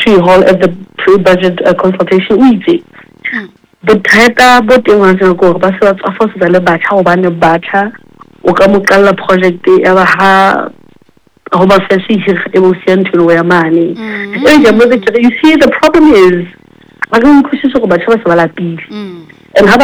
City Hall at the pre-budget consultation o itse bothata bo teng wa tsena go ba se ba tsafosa le batjha o bane batjha o ka mo qalla project ya ba ha go ba se se e bo sentlo ya mane you see the problem is I don't push so go batjha ba se ba lapile and